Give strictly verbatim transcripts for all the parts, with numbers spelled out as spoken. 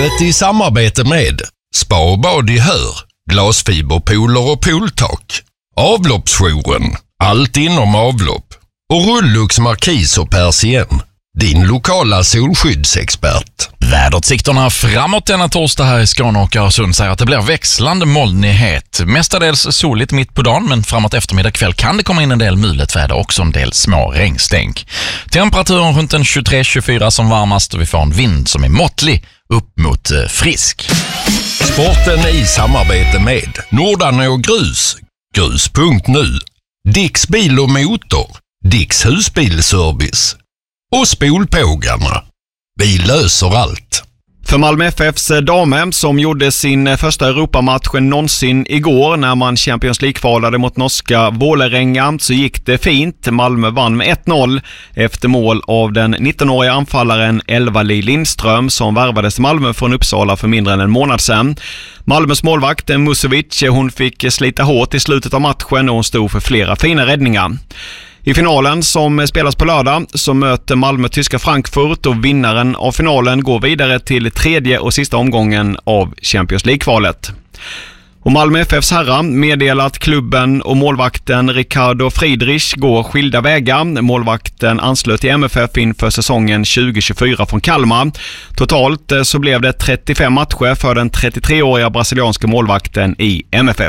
Sporten i samarbete med Spa och bad i Hör, glasfiberpooler och pooltak, Avloppsjouren, allt inom avlopp och Rullux Markis och Persien, din lokala solskyddsexpert. Väderutsikterna framåt denna torsdag här i Skåne och Öresund säger att det blir växlande molnighet. Mestadels soligt mitt på dagen, men framåt eftermiddag kväll kan det komma in en del mulet väder och också en del små regnstänk. Temperaturen runt en tjugotre till tjugofyra som varmast och vi får en vind som är måttlig upp mot eh, frisk. Sporten i samarbete med Nordarne och Grus, grus punkt nu, Dicks bil och motor, Dicks husbilservice och Spolpågarna. Vi löser allt. För Malmö F F:s damer som gjorde sin första Europamatchen någonsin igår när man Champions League-kvalade mot norska Vålerenga så gick det fint. Malmö vann med ett noll efter mål av den nittonåriga anfallaren Elva-Li Lindström som värvades till Malmö från Uppsala för mindre än en månad sedan. Malmös målvakt Musovic, hon fick slita hårt i slutet av matchen och hon stod för flera fina räddningar. I finalen som spelas på lördag så möter Malmö tyska Frankfurt och vinnaren av finalen går vidare till tredje och sista omgången av Champions League-kvalet. Och Malmö F F:s herrar meddelar att klubben och målvakten Ricardo Friedrich går skilda vägar. Målvakten anslöt till M F F inför säsongen tjugo tjugofyra från Kalmar. Totalt så blev det trettiofem matcher för den trettiotre-åriga brasilianska målvakten i M F F.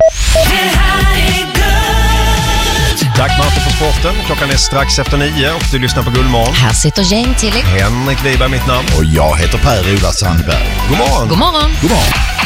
Tack Martin för sporten. Klockan är strax efter nio och du lyssnar på Guldmorgon. Här sitter gäng till. Henrik Wiberg mitt namn. Och jag heter Per-Ola Sandberg. God morgon. God morgon. God morgon.